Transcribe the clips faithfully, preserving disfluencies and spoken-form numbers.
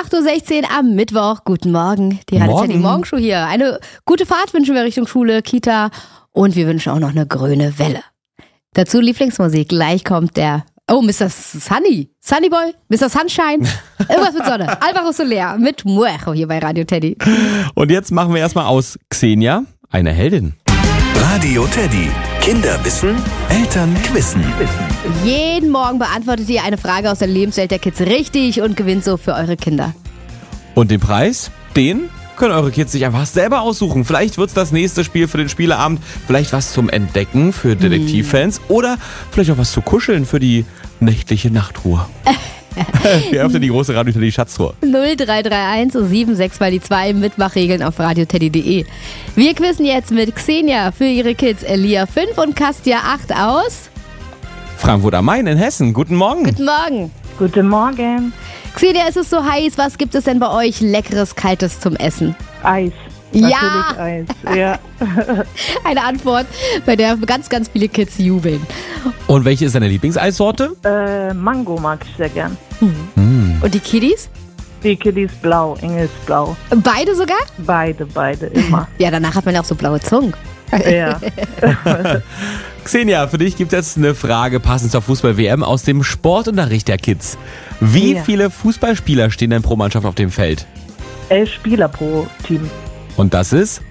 acht Uhr sechzehn am Mittwoch. Guten Morgen. Die Radio Teddy Morgenshow hier. Eine gute Fahrt wünschen wir Richtung Schule, Kita und wir wünschen auch noch eine grüne Welle. Dazu Lieblingsmusik. Gleich kommt der, oh, Mister Sunny. Sunny Boy, Mister Sunshine. Irgendwas mit Sonne. Alvaro Soler mit Muejo hier bei Radio Teddy. Und jetzt machen wir erstmal aus Xenia eine Heldin. Radio Teddy. Kinderwissen, Eltern wissen. Jeden Morgen beantwortet ihr eine Frage aus der Lebenswelt der Kids richtig und gewinnt so für eure Kinder. Und den Preis, den können eure Kids sich einfach selber aussuchen. Vielleicht wird's das nächste Spiel für den Spieleabend, vielleicht was zum Entdecken für Detektivfans hm. oder vielleicht auch was zu kuscheln für die nächtliche Nachtruhe. Wir öffnen die große Radio Teddy Schatztruhe. null drei drei eins sieben sechs zwei die zwei Mitmachregeln auf radioteddy punkt de. Wir quizzen jetzt mit Xenia für ihre Kids Elia fünf und Kastia acht aus Frankfurt am Main in Hessen. Guten Morgen. Guten Morgen. Guten Morgen. Xenia, es ist so heiß. Was gibt es denn bei euch Leckeres, Kaltes zum Essen? Eis. Ja! Natürlich Eis, ja. Eine Antwort, bei der ganz, ganz viele Kids jubeln. Und welche ist deine Lieblingseissorte? Äh, Mango mag ich sehr gern. Mhm. Und die Kiddies? Die Kiddies blau, Engels blau. Beide sogar? Beide, beide, immer. Ja, danach hat man ja auch so blaue Zungen. Ja. Xenia, für dich gibt es jetzt eine Frage passend zur Fußball-W M aus dem Sportunterricht der Kids. Wie Ja. viele Fußballspieler stehen denn pro Mannschaft auf dem Feld? Elf Spieler pro Team. Und das ist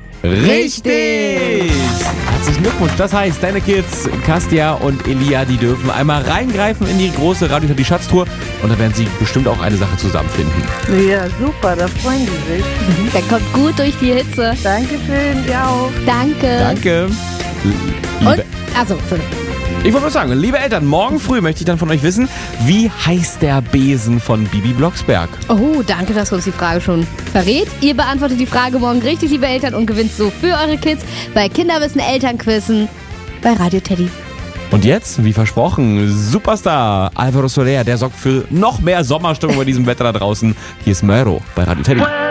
richtig! Herzlichen Glückwunsch. Das heißt, deine Kids, Kastia und Elia, die dürfen einmal reingreifen in die große Radio Teddy Schatztruhe und da werden sie bestimmt auch eine Sache zusammenfinden. Ja, super, da freuen die sich. Der kommt gut durch die Hitze. Dankeschön, dir auch. Danke. Danke. Liebe, Und, also, Entschuldigung. ich wollte nur sagen, liebe Eltern, morgen früh möchte ich dann von euch wissen, wie heißt der Besen von Bibi Blocksberg? Oh, danke, dass du uns die Frage schon verrät. Ihr beantwortet die Frage morgen richtig, liebe Eltern, und gewinnt so für eure Kids bei Kinderwissen Elternquizzen bei Radio Teddy. Und jetzt, wie versprochen, Superstar Alvaro Soler, der sorgt für noch mehr Sommerstimmung bei diesem Wetter da draußen. Hier ist Muejo bei Radio Teddy.